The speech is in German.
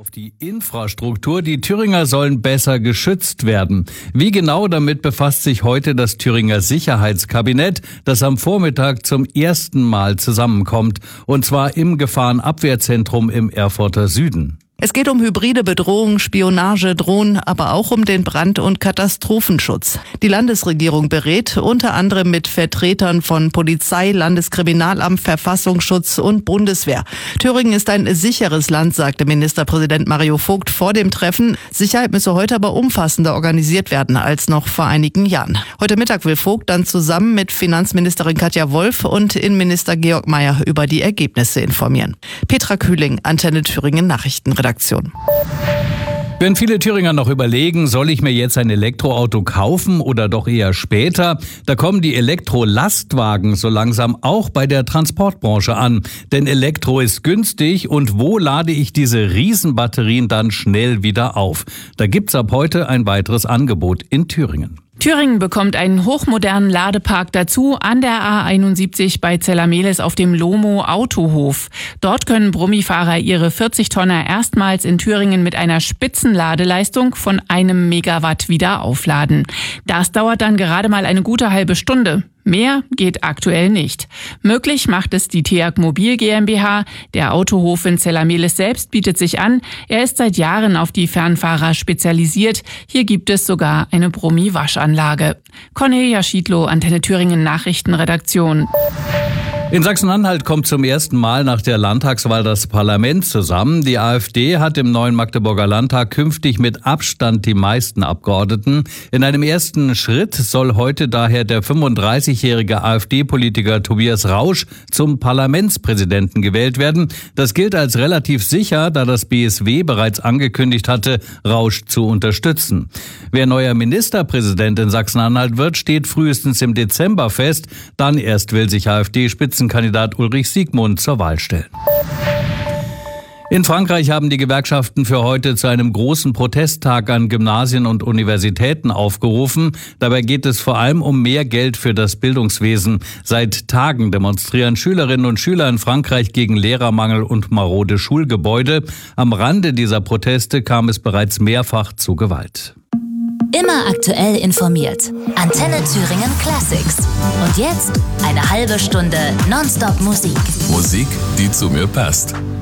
auf die Infrastruktur. Die Thüringer sollen besser geschützt werden. Wie genau, damit befasst sich heute das Thüringer Sicherheitskabinett, das am Vormittag zum ersten Mal zusammenkommt. Und zwar im Gefahrenabwehrzentrum im Erfurter Süden. Es geht um hybride Bedrohung, Spionage, Drohnen, aber auch um den Brand- und Katastrophenschutz. Die Landesregierung berät unter anderem mit Vertretern von Polizei, Landeskriminalamt, Verfassungsschutz und Bundeswehr. Thüringen ist ein sicheres Land, sagte Ministerpräsident Mario Vogt vor dem Treffen. Sicherheit müsse heute aber umfassender organisiert werden als noch vor einigen Jahren. Heute Mittag will Vogt dann zusammen mit Finanzministerin Katja Wolf und Innenminister Georg Mayer über die Ergebnisse informieren. Petra Kühling, Antenne Thüringen Nachrichtenredaktion. Wenn viele Thüringer noch überlegen, soll ich mir jetzt ein Elektroauto kaufen oder doch eher später, da kommen die Elektrolastwagen so langsam auch bei der Transportbranche an. Denn Elektro ist günstig und wo lade ich diese Riesenbatterien dann schnell wieder auf? Da gibt's ab heute ein weiteres Angebot in Thüringen. Thüringen bekommt einen hochmodernen Ladepark dazu an der A71 bei Zellameles auf dem Lomo Autohof. Dort können Brummifahrer ihre 40-Tonner erstmals in Thüringen mit einer Spitzenladeleistung von 1 Megawatt wieder aufladen. Das dauert dann gerade mal eine gute halbe Stunde. Mehr geht aktuell nicht. Möglich macht es die TEAG Mobil GmbH. Der Autohof in Zellameles selbst bietet sich an. Er ist seit Jahren auf die Fernfahrer spezialisiert. Hier gibt es sogar eine Brummi-Waschanlage. Cornelia Schiedlow, Antenne Thüringen Nachrichtenredaktion. In Sachsen-Anhalt kommt zum ersten Mal nach der Landtagswahl das Parlament zusammen. Die AfD hat im neuen Magdeburger Landtag künftig mit Abstand die meisten Abgeordneten. In einem ersten Schritt soll heute daher der 35-jährige AfD-Politiker Tobias Rausch zum Parlamentspräsidenten gewählt werden. Das gilt als relativ sicher, da das BSW bereits angekündigt hatte, Rausch zu unterstützen. Wer neuer Ministerpräsident in Sachsen-Anhalt wird, steht frühestens im Dezember fest. Dann erst will sich AfD-Spitzenkandidat Ulrich Siegmund zur Wahl stellen. In Frankreich haben die Gewerkschaften für heute zu einem großen Protesttag an Gymnasien und Universitäten aufgerufen. Dabei geht es vor allem um mehr Geld für das Bildungswesen. Seit Tagen demonstrieren Schülerinnen und Schüler in Frankreich gegen Lehrermangel und marode Schulgebäude. Am Rande dieser Proteste kam es bereits mehrfach zu Gewalt. Immer aktuell informiert. Antenne Thüringen Classics. Und jetzt eine halbe Stunde Nonstop Musik. Musik, die zu mir passt.